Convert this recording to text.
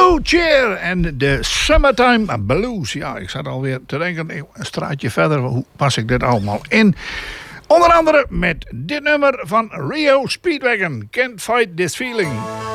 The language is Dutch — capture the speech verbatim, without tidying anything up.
Blue Cheer en de Summertime Blues. Ja, ik zat alweer te denken, een straatje verder, hoe pas ik dit allemaal in? Onder andere met dit nummer van Rio Speedwagon, Can't Fight This Feeling.